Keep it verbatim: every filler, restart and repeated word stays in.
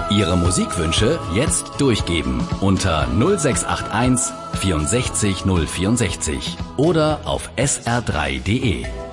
Ihre Musikwünsche jetzt durchgeben unter null sechs acht eins vierundsechzig null vierundsechzig oder auf s r drei punkt de.